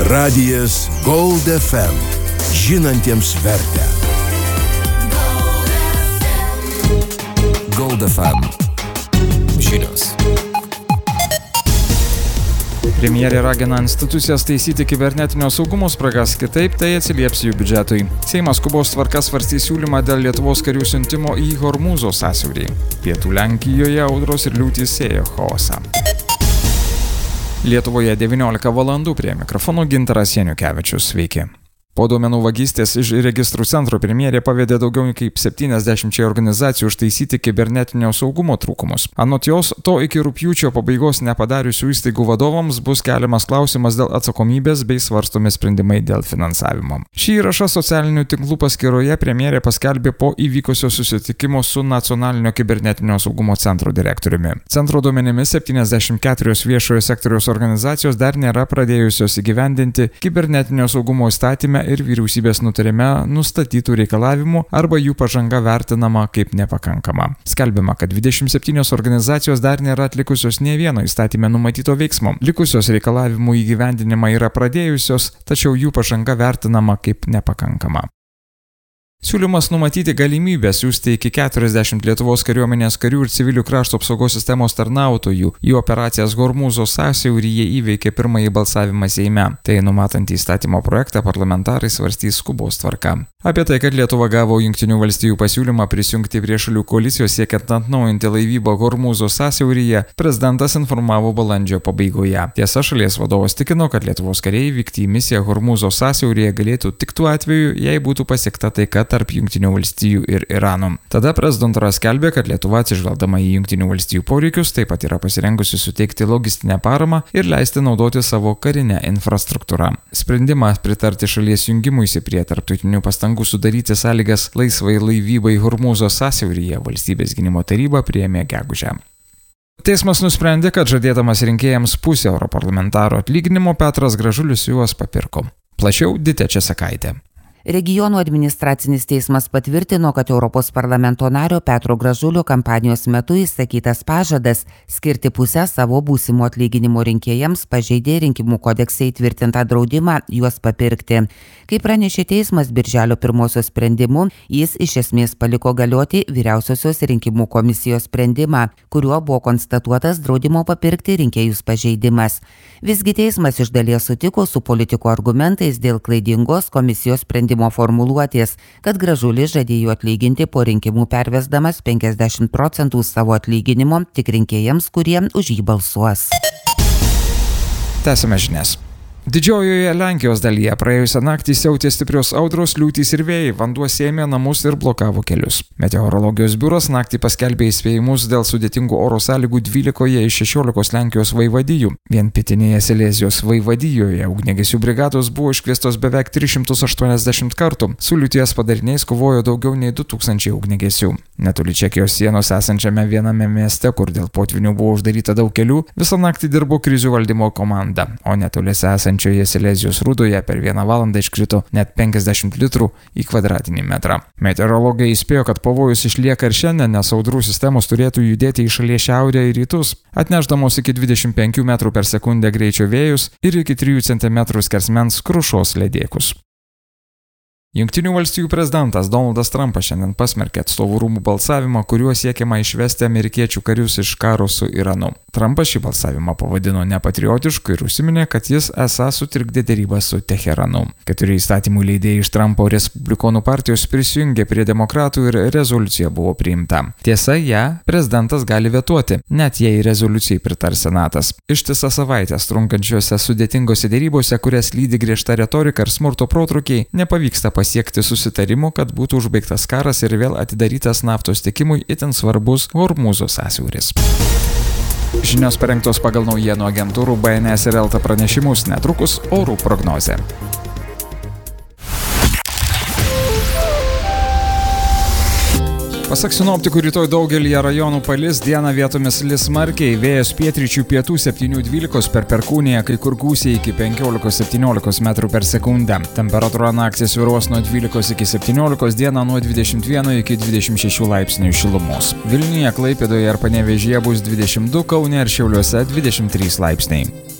Radijas Gold FM. Žinantiems vertę. Gold FM. Žinios. Premjerė ragina institucijas taisyti kibernetinio saugumo spragas, kitaip tai atsilieps jų biudžetui. Seimas skubos tvarka svarstys siūlymą dėl Lietuvos karių siuntimo į Hormūzo sąsiaurį. Pietų Lenkijoje audros ir liūtys sėjo chaosą. Lietuvoje 19 valandų, prie mikrofono Gintaras Janukevičius. Sveiki. Po duomenų vagystės iš registrų centro premjerė pavedė daugiau kaip 70 organizacijų užtaisyti kibernetinio saugumo trūkumus. Anot jos, to iki rugpjūčio pabaigos nepadariusių įstaigų vadovams bus keliamas klausimas dėl atsakomybės bei svarstomi sprendimai dėl finansavimo. Šį įrašą socialinių tinklų paskyroje premjerė paskelbė po įvykusio susitikimo su Nacionalinio kibernetinio saugumo centro direktoriumi. Centro duomenimis 74 viešojo sektoriaus organizacijos dar nėra pradėjusios įgyvendinti kibernetinio saugumo įstatyme ir vyriausybės nutarime nustatytų reikalavimų arba jų pažanga vertinama kaip nepakankama. Skelbiama, kad 27 organizacijos dar nėra atlikusios nė vieno įstatyme numatyto veiksmo. Likusios reikalavimų įgyvendinimą yra pradėjusios, tačiau jų pažanga vertinama kaip nepakankama. Siūlymas numatyti galimybę siųsti iki 40 Lietuvos kariuomenės karių ir civilių krašto apsaugos sistemos tarnautojų į operacijas Hormūzo sąsiauryje įveikė pirmąjį balsavimą Seime. Tai numatantį įstatymo projektą parlamentarai svarstys skubos tvarka. Apie tai, kad Lietuva gavo Jungtinių valstijų pasiūlymą prisijungti prie šalių koalicijos siekiant atnaujinti laivybą Hormūzo sąsiauryje, prezidentas informavo balandžio pabaigoje. Tiesa, šalies vadovas tikino, kad Lietuvos kariai vykti į misiją Hormūzo sąsiauryje galėtų tik tuo atveju, jei būtų pasiekta taika tarp Jungtinių valstijų ir Irano. Tada prezidentas skelbė, kad Lietuva atsižvelgdama į Jungtinių valstijų poreikius taip pat yra pasirengusi suteikti logistinę paramą ir leisti naudoti savo karinę infrastruktūrą. Sprendimą pritarti šalies jungimuisi prie tarptautinių pastangų sudaryti sąlygas laisvai laivybai Hormūzo sąsiauryje Valstybės gynimo taryba priėmė gegužę. Teismas nusprendė, kad žadėdamas rinkėjams pusę europarlamentaro atlyginimo Petras Gražulis juos papirko. Plačiau Ditė Česakaitė. Regionų administracinis teismas patvirtino, kad Europos parlamento nario Petro Gražulio kampanijos metu įsakytas pažadas skirti pusę savo būsimo atlyginimo rinkėjams pažeidė rinkimų kodekse įtvirtintą draudimą juos papirkti. Kaip pranešė teismas birželio 1 sprendimu, jis iš esmės paliko galioti Vyriausiosios rinkimų komisijos sprendimą, kuriuo buvo konstatuotas draudimo papirkti rinkėjus pažeidimas. Visgi teismas iš dalies sutiko su politikų argumentais dėl klaidingos komisijos sprendimo formuluotės, kad Gražulis žadėjo atlyginti po rinkimų pervesdamas 50% savo atlyginimo tik rinkėjams, kurie už jį balsuos. Tęsime žinias. Didžiojoje Lenkijos dalyje praėjusią naktį siautė stiprios audros, liūtys ir vėjai, vanduo sėmė namus ir blokavo kelius. Meteorologijos biuras naktį paskelbė įspėjimus dėl sudėtingų oro sąlygų 12 iš 16 Lenkijos vaivadijų. Vien pietinėje Silezijos vaivadijoje ugniagesių brigados buvo iškviestos beveik 380 kartų. Su liūties padariniais kovojo daugiau nei 2000 ugniagesių. Netoli Čekijos sienos esančiame viename mieste, kur dėl potvynių buvo uždaryta daug kelių, visą naktį dirbo krizių valdymo komanda, o netoliese esančioje Silezijos rūdoje per 1 valandą iškrito net 50 litrų į kvadratinį metrą. Meteorologai įspėjo, kad pavojus išlieka ir šiandien, nes audrų sistemos turėtų judėti į šalies šiaurę ir rytus, atnešdamos iki 25 m per sekundę greičio vėjus ir iki 3 cm skersmens krušos ledėkus. Jungtinių valstijų prezidentas Donaldas Trumpas šiandien pasmerkė atstovų rūmų balsavimą, kuriuo siekiama išvesti amerikiečių karius iš karo su Iranu. Trumpas šį balsavimą pavadino nepatriotišku ir užsiminė, kad jis esą sutrikdė derybas su Teheranu. 4 įstatymų leidėjai iš Trumpo Respublikonų partijos prisijungė prie demokratų ir rezoliucija buvo priimta. Tiesa, ją prezidentas gali vetuoti, net jei rezoliucijai pritars Senatas. Ištisas savaitės trunkančiuose sudėtingose derybose, kurias lydi griežta retorika ir smurto protrūkiai, nepavyksta pasiekti susitarimų, kad būtų užbaigtas karas ir vėl atidarytas naftos tiekimui itin svarbus Hormūzo sąsiauris. Žinios parengtos pagal naujienų agentūrų BNS ir LT pranešimus, netrukus orų prognozė. Pasak sinoptikų, rytoj daugelyje rajonų palis, dieną vietomis lis smarkiai, vėjas pietryčių pietų 7–12 per Perkūniją, kai kur gūsiai iki 15–17 metrų per sekundę. Temperatūra naktį svyruos nuo 12 iki 17, dieną nuo 21 iki 26 laipsnių šilumos. Vilniuje, Klaipėdoje ir Panevėžyje bus 22, Kaune ir Šiauliuose 23 laipsniai.